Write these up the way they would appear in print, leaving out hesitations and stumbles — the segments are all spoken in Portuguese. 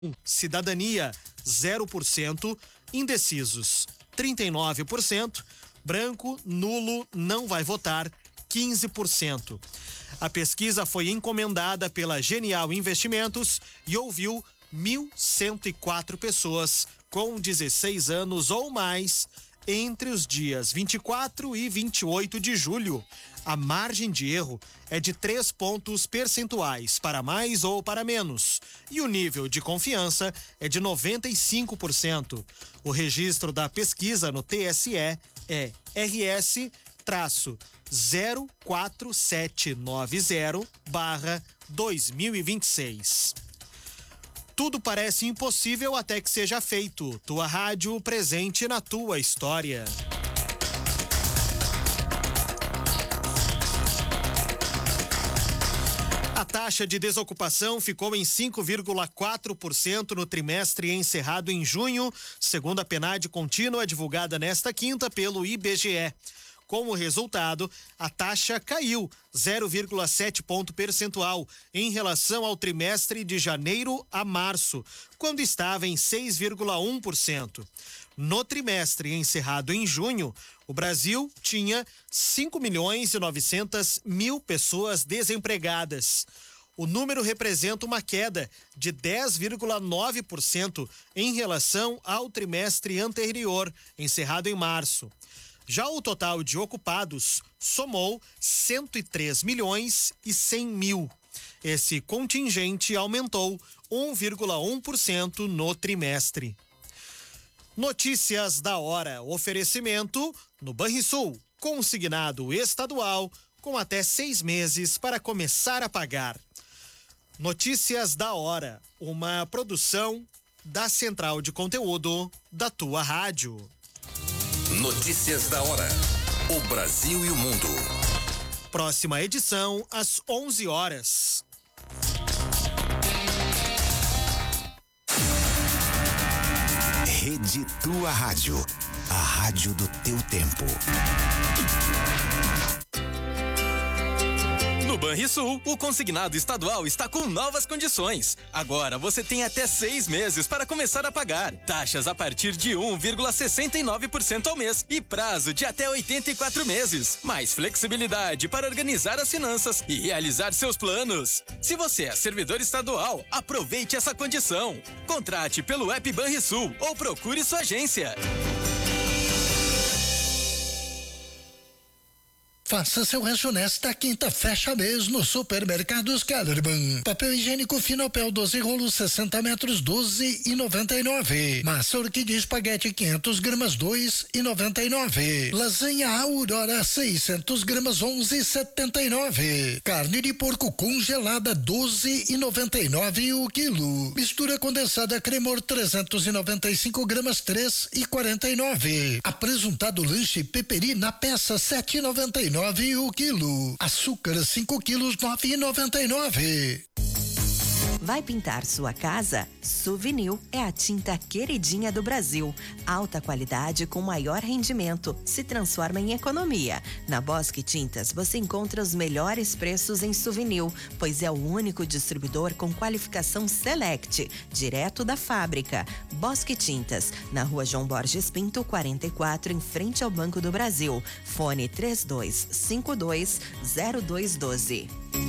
cidadania 0%, indecisos 39%, branco, nulo, não vai votar 15%. A pesquisa foi encomendada pela Genial Investimentos e ouviu 1.104 pessoas com 16 anos ou mais entre os dias 24 e 28 de julho. A margem de erro é de 3 pontos percentuais para mais ou para menos e o nível de confiança é de 95%. O registro da pesquisa no TSE é RS-47790/2026. Tudo parece impossível até que seja feito. Tua rádio presente na tua história. A taxa de desocupação ficou em 5,4% no trimestre encerrado em junho, segundo a PNAD contínua divulgada nesta quinta pelo IBGE. Como resultado, a taxa caiu 0,7 ponto percentual em relação ao trimestre de janeiro a março, quando estava em 6,1%. No trimestre encerrado em junho, o Brasil tinha 5.900.000 pessoas desempregadas. O número representa uma queda de 10,9% em relação ao trimestre anterior, encerrado em março. Já o total de ocupados somou 103.100.000. Esse contingente aumentou 1,1% no trimestre. Notícias da hora. Oferecimento no Banrisul. Consignado estadual com até 6 meses para começar a pagar. Notícias da hora. Uma produção da Central de Conteúdo da tua rádio. Notícias da hora. O Brasil e o mundo. Próxima edição às 11 horas. Rede Tua Rádio. A rádio do teu tempo. No Banrisul, o consignado estadual está com novas condições. Agora você tem até 6 meses para começar a pagar. Taxas a partir de 1,69% ao mês e prazo de até 84 meses. Mais flexibilidade para organizar as finanças e realizar seus planos. Se você é servidor estadual, aproveite essa condição. Contrate pelo app Banrisul ou procure sua agência. Faça seu rancho nesta quinta, fecha mês no Supermercados Kellerman. Papel higiênico Finopel 12 rolos 60 metros 12,99. Massa orquídea espaguete 500 gramas 2,99. Lasanha Aurora 600 gramas 11,79. Carne de porco congelada 12,99 o quilo. Mistura condensada Cremor 395 gramas 3,49. Apresuntado lanche Peperi na peça 7,99 o quilo. Açúcar 5 quilos 9,99. Vai pintar sua casa? Suvinil é a tinta queridinha do Brasil. Alta qualidade com maior rendimento. Se transforma em economia. Na Bosque Tintas você encontra os melhores preços em Suvinil, pois é o único distribuidor com qualificação Select, direto da fábrica. Bosque Tintas, na Rua João Borges Pinto, 44, em frente ao Banco do Brasil. Fone 3252-0212.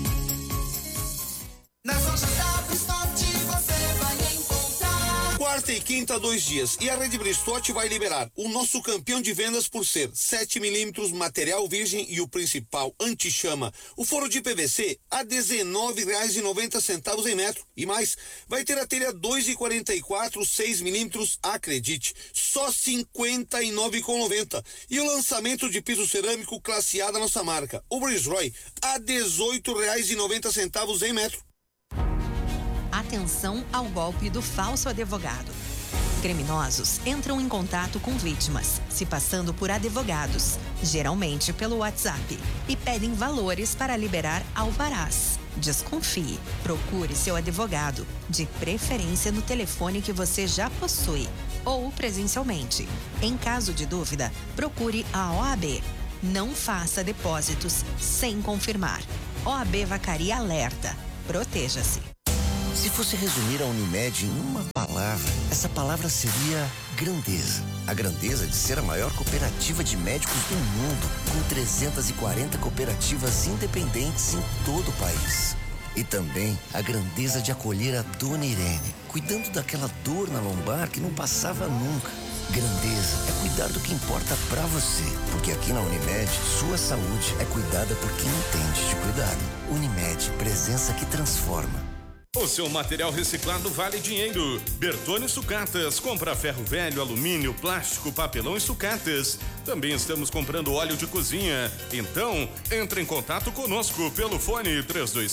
Na Loja da Bristote você vai encontrar quarta e quinta 2 dias e a Rede Bristote vai liberar o nosso campeão de vendas por ser 7 milímetros material virgem e o principal anti-chama, o forro de PVC a R$19,90 em metro e mais, vai ter a telha 2,44 6 milímetros, acredite, só R$59,90 e o lançamento de piso cerâmico classe A da nossa marca, o Bridgeroy, a R$18,90 em metro. Atenção ao golpe do falso advogado. Criminosos entram em contato com vítimas, se passando por advogados, geralmente pelo WhatsApp, e pedem valores para liberar alvarás. Desconfie, procure seu advogado, de preferência no telefone que você já possui, ou presencialmente. Em caso de dúvida, procure a OAB. Não faça depósitos sem confirmar. OAB Vacaria alerta. Proteja-se. Se fosse resumir a Unimed em uma palavra, essa palavra seria grandeza. A grandeza de ser a maior cooperativa de médicos do mundo, com 340 cooperativas independentes em todo o país. E também a grandeza de acolher a Dona Irene, cuidando daquela dor na lombar que não passava nunca. Grandeza é cuidar do que importa pra você, porque aqui na Unimed, sua saúde é cuidada por quem entende de cuidado. Unimed, presença que transforma. O seu material reciclado vale dinheiro. Bertone Sucatas, compra ferro velho, alumínio, plástico, papelão e sucatas. Também estamos comprando óleo de cozinha. Então, entre em contato conosco pelo fone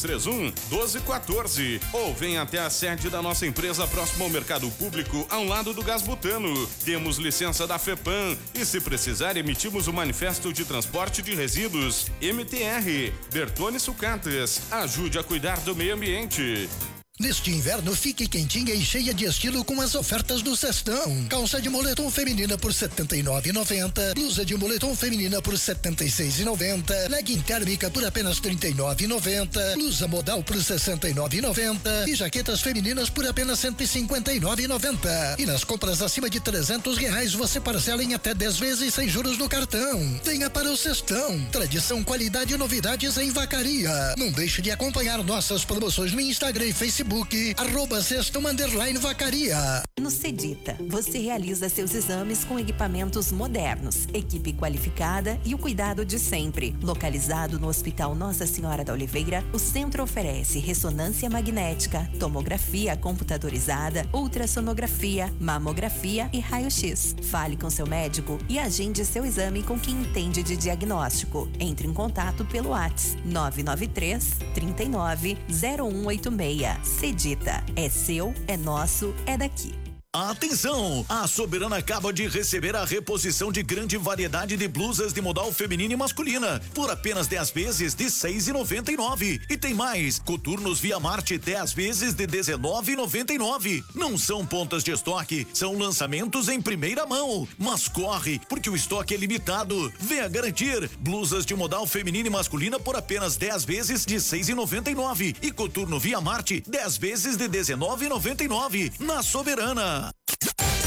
3231-1214 ou venha até a sede da nossa empresa próximo ao mercado público, ao lado do Gás Butano. Temos licença da FEPAM e, se precisar, emitimos o manifesto de transporte de resíduos MTR. Bertone Sucatas, ajude a cuidar do meio ambiente. Neste inverno, fique quentinha e cheia de estilo com as ofertas do Sextão. Calça de moletom feminina por R$ 79,90. Blusa de moletom feminina por R$ 76,90. Legging térmica por apenas R$ 39,90. Blusa modal por R$ 69,90. E jaquetas femininas por apenas R$ 159,90. E nas compras acima de R$ 300 você parcela em até 10 vezes sem juros no cartão. Venha para o Sextão. Tradição, qualidade e novidades em Vacaria. Não deixe de acompanhar nossas promoções no Instagram e Facebook. @Sextão_Vacaria. No Cedita, você realiza seus exames com equipamentos modernos, equipe qualificada e o cuidado de sempre. Localizado no Hospital Nossa Senhora da Oliveira, o centro oferece ressonância magnética, tomografia computadorizada, ultrassonografia, mamografia e raio-x. Fale com seu médico e agende seu exame com quem entende de diagnóstico. Entre em contato pelo WhatsApp 993 39 0186. Cedita, é seu, é nosso, é daqui. Atenção! A Soberana acaba de receber a reposição de grande variedade de blusas de modal feminina e masculina por apenas 10 vezes de R$ 6,99. E tem mais, coturnos Via Marte 10 vezes de R$ 19,99. Não são pontas de estoque, são lançamentos em primeira mão. Mas corre, porque o estoque é limitado. Venha garantir blusas de modal feminina e masculina por apenas 10 vezes de R$ 6,99 e coturno Via Marte 10 vezes de R$ 19,99 na Soberana.